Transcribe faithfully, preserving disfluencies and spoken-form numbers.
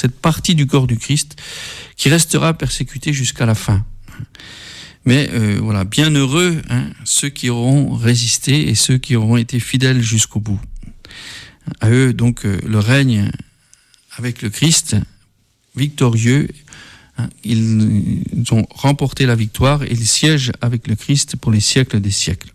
cette partie du corps du Christ qui restera persécutée jusqu'à la fin. Mais euh, voilà, bienheureux hein, ceux qui auront résisté et ceux qui auront été fidèles jusqu'au bout. À eux, donc, euh, le règne avec le Christ, victorieux, hein, ils, ils ont remporté la victoire et ils siègent avec le Christ pour les siècles des siècles.